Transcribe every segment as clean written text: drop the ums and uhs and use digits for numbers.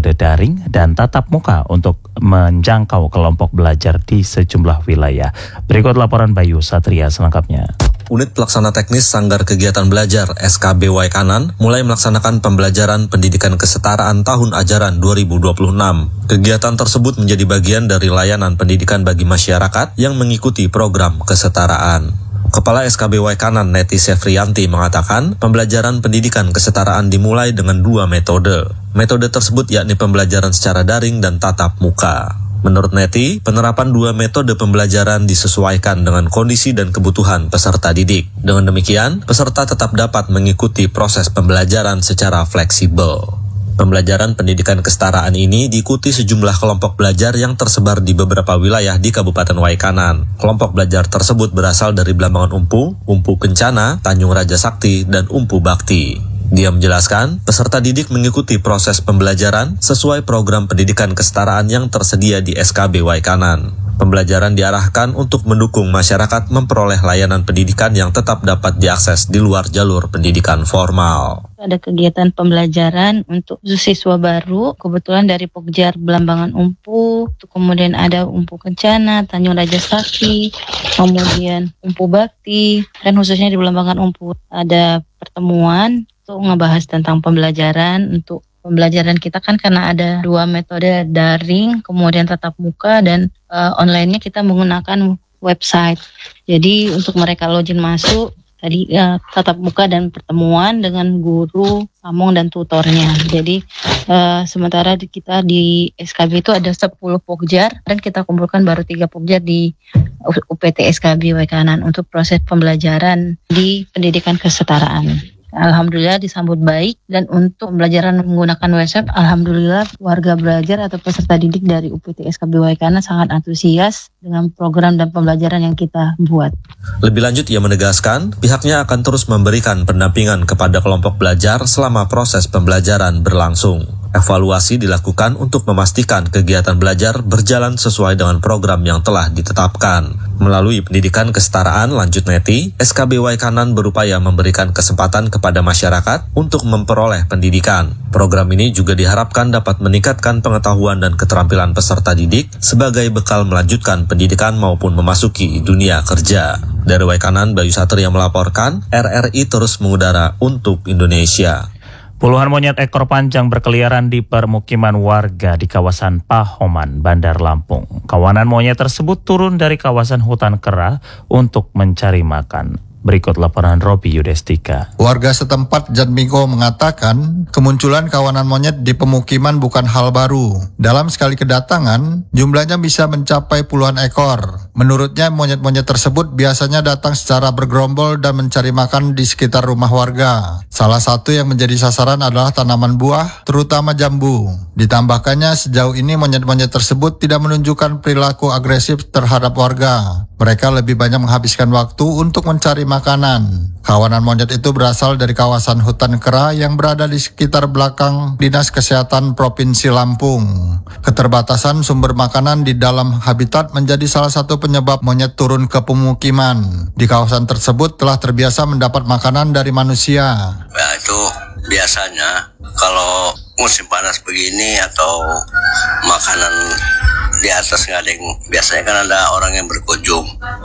metode daring dan tatap muka untuk menjangkau kelompok belajar di sejumlah wilayah. Berikut laporan Bayu Satria selengkapnya. Unit Pelaksana Teknis Sanggar Kegiatan Belajar SKB Waikanan mulai melaksanakan pembelajaran pendidikan kesetaraan tahun ajaran 2026. Kegiatan tersebut menjadi bagian dari layanan pendidikan bagi masyarakat yang mengikuti program kesetaraan. Kepala SKB Waikanan Neti Sefrianti mengatakan pembelajaran pendidikan kesetaraan dimulai dengan 2 metode. Metode tersebut yakni pembelajaran secara daring dan tatap muka. Menurut Neti, penerapan 2 metode pembelajaran disesuaikan dengan kondisi dan kebutuhan peserta didik. Dengan demikian, peserta tetap dapat mengikuti proses pembelajaran secara fleksibel. Pembelajaran pendidikan kesetaraan ini diikuti sejumlah kelompok belajar yang tersebar di beberapa wilayah di Kabupaten Waikanan. Kelompok belajar tersebut berasal dari Blambangan Umpu, Umpu Kencana, Tanjung Raja Sakti, dan Umpu Bakti. Dia menjelaskan, peserta didik mengikuti proses pembelajaran sesuai program pendidikan kesetaraan yang tersedia di SKB Waikanan. Pembelajaran diarahkan untuk mendukung masyarakat memperoleh layanan pendidikan yang tetap dapat diakses di luar jalur pendidikan formal. Ada kegiatan pembelajaran untuk siswa baru, kebetulan dari Pokjar Blambangan Umpu, kemudian ada Umpu Kencana, Tanjung Raja Sakti, kemudian Umpu Bakti, dan khususnya di Blambangan Umpu ada pertemuan untuk ngebahas tentang pembelajaran. Untuk pembelajaran kita kan karena ada 2 metode daring, kemudian tatap muka, dan online-nya kita menggunakan website. Jadi untuk mereka login masuk, tadi tatap muka dan pertemuan dengan guru, pamong, dan tutornya. Jadi sementara kita di SKB itu ada 10 Pokjar, dan kita kumpulkan baru 3 Pokjar di UPT SKB Waikanan untuk proses pembelajaran di pendidikan kesetaraan. Alhamdulillah disambut baik, dan untuk pembelajaran menggunakan website, alhamdulillah warga belajar atau peserta didik dari UPT SKB Waikanan sangat antusias dengan program dan pembelajaran yang kita buat. Lebih lanjut, ia menegaskan pihaknya akan terus memberikan pendampingan kepada kelompok belajar selama proses pembelajaran berlangsung. Evaluasi dilakukan untuk memastikan kegiatan belajar berjalan sesuai dengan program yang telah ditetapkan. Melalui pendidikan kesetaraan, lanjut Neti, SKB Waikanan berupaya memberikan kesempatan kepada masyarakat untuk memperoleh pendidikan. Program ini juga diharapkan dapat meningkatkan pengetahuan dan keterampilan peserta didik sebagai bekal melanjutkan pendidikan maupun memasuki dunia kerja. Dari Waikanan, Bayu Satria melaporkan, RRI terus mengudara untuk Indonesia. Puluhan monyet ekor panjang berkeliaran di permukiman warga di kawasan Pahoman, Bandar Lampung. Kawanan monyet tersebut turun dari kawasan hutan kera untuk mencari makan. Berikut laporan Robi Yudestika. Warga setempat Jatmiko mengatakan kemunculan kawanan monyet di pemukiman bukan hal baru. Dalam sekali kedatangan, jumlahnya bisa mencapai puluhan ekor. Menurutnya, monyet-monyet tersebut biasanya datang secara bergerombol dan mencari makan di sekitar rumah warga. Salah satu yang menjadi sasaran adalah tanaman buah, terutama jambu. Ditambahkannya, sejauh ini monyet-monyet tersebut tidak menunjukkan perilaku agresif terhadap warga. Mereka lebih banyak menghabiskan waktu untuk mencari makanan. Kawanan monyet itu berasal dari kawasan hutan kera yang berada di sekitar belakang Dinas Kesehatan Provinsi Lampung. Keterbatasan sumber makanan di dalam habitat menjadi salah satu penyebab monyet turun ke pemukiman. Di kawasan tersebut telah terbiasa mendapat makanan dari manusia. Ya, itu biasanya kalau musim panas begini atau makanan di atas nggak ada yang, biasanya kan ada orang yang berkunjung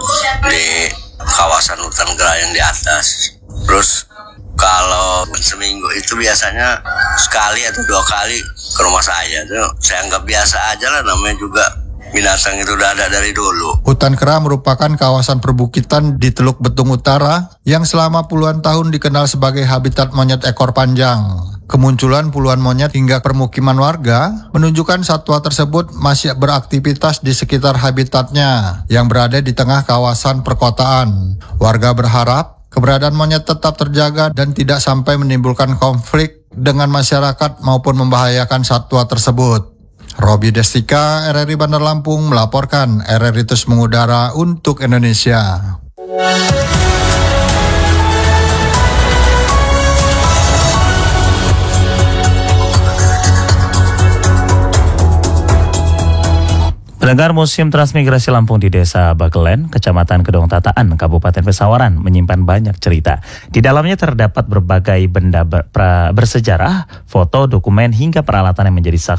di kawasan hutan kera yang di atas. Terus kalau seminggu itu biasanya sekali atau 2 kali ke rumah saya. Tuh saya anggap biasa aja lah, namanya juga binatang itu udah ada dari dulu. Hutan kera merupakan kawasan perbukitan di Teluk Betung Utara yang selama puluhan tahun dikenal sebagai habitat monyet ekor panjang. Kemunculan puluhan monyet hingga permukiman warga menunjukkan satwa tersebut masih beraktivitas di sekitar habitatnya yang berada di tengah kawasan perkotaan. Warga berharap keberadaan monyet tetap terjaga dan tidak sampai menimbulkan konflik dengan masyarakat maupun membahayakan satwa tersebut. Robi Destika, RRI Bandar Lampung melaporkan. RRI terus mengudara untuk Indonesia. Pendengar, Museum Transmigrasi Lampung di Desa Bagelen, Kecamatan Kedong Tataan, Kabupaten Pesawaran menyimpan banyak cerita. Di dalamnya terdapat berbagai benda bersejarah, foto, dokumen, hingga peralatan yang menjadi saksi